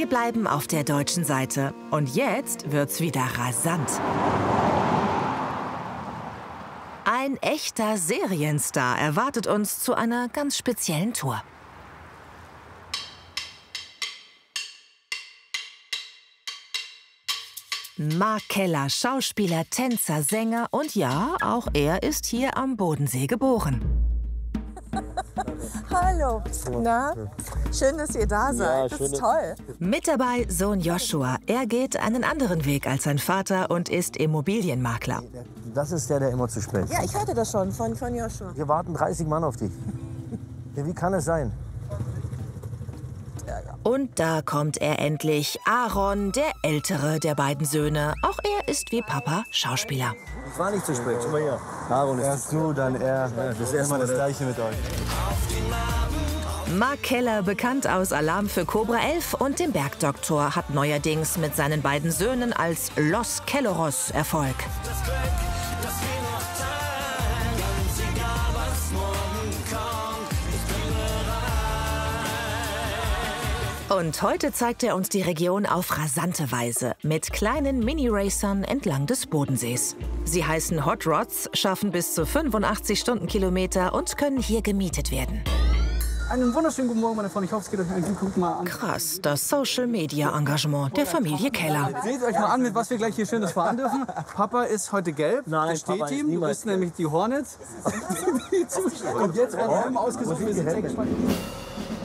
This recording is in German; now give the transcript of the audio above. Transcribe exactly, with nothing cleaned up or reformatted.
Wir bleiben auf der deutschen Seite. Und jetzt wird's wieder rasant. Ein echter Serienstar erwartet uns zu einer ganz speziellen Tour. Mark Keller, Schauspieler, Tänzer, Sänger und ja, auch er ist hier am Bodensee geboren. Hallo, na? Schön, dass ihr da seid. Ja, das ist toll. Mit dabei Sohn Joshua. Er geht einen anderen Weg als sein Vater und ist Immobilienmakler. Das ist der, der immer zu spät. Ja, ich hörte das schon von, von Joshua. Wir warten dreißig Mann auf dich. Ja, wie kann es sein? Und da kommt er endlich. Aaron, der ältere der beiden Söhne. Auch er ist wie Papa Schauspieler. Ich war nicht zu spät. Schau mal hier. Aaron ist erst du, dann er. Ja, das ist erstmal das Gleiche mit euch. Mark Keller, bekannt aus Alarm für Cobra elf und dem Bergdoktor, hat neuerdings mit seinen beiden Söhnen als Los Kelleros Erfolg. Und heute zeigt er uns die Region auf rasante Weise mit kleinen Mini-Racern entlang des Bodensees. Sie heißen Hot Rods, schaffen bis zu fünfundachtzig Stundenkilometer und können hier gemietet werden. Einen wunderschönen guten Morgen, meine Freunde. Ich hoffe, es geht euch allen gut. Mal an. Krass, das Social-Media-Engagement der Familie Keller. Seht euch mal an, mit was wir gleich hier Schönes fahren dürfen. Papa ist heute gelb, Nein, das steht Papa ist ihm. Du niemals bist nämlich die Hornets. Und jetzt werden wir ausgesucht. Wir sind sehr gespannt.